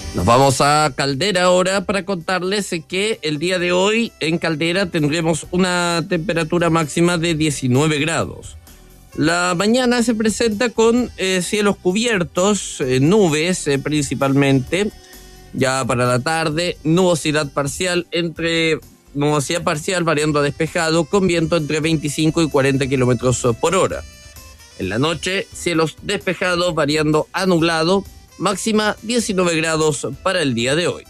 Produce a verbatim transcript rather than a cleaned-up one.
Nos vamos a Caldera ahora para contarles que el día de hoy en Caldera tendremos una temperatura máxima de diecinueve grados. La mañana se presenta con eh, cielos cubiertos, eh, nubes eh, principalmente. Ya para la tarde, nubosidad parcial entre nubosidad parcial variando a despejado con viento entre veinticinco y cuarenta kilómetros por hora. En la noche, cielos despejados variando a nublado. Máxima diecinueve grados para el día de hoy.